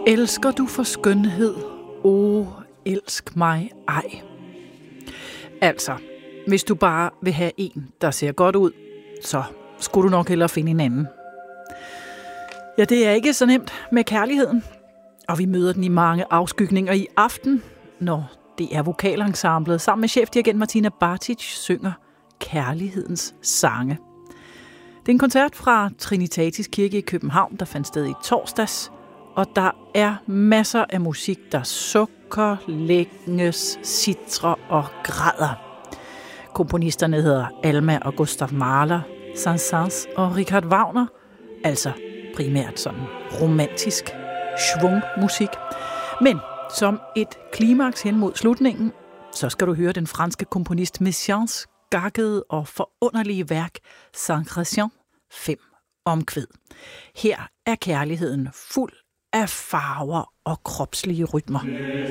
Elsker du for skønhed? Elsk mig ej. Altså, hvis du bare vil have en, der ser godt ud, så skulle du nok hellere finde en anden. Ja, det er ikke så nemt med kærligheden. Og vi møder den i mange afskygninger i aften, når det er vokalensemblet sammen med chefdirigent Martina Bartic synger Kærlighedens sange. Det er en koncert fra Trinitatis Kirke i København, der fandt sted i torsdags, og der er masser af musik, der sukker, længes, sitrer og græder. Komponisterne hedder Alma og Gustav Mahler, Saint-Saëns og Richard Wagner, altså primært sådan romantisk schwung-musik. Men som et klimaks hen mod slutningen, så skal du høre den franske komponist Messiaens gakkede og forunderlige værk Saint Christian 5 omkvæd. Her er kærligheden fuld af farver og kropslige rytmer.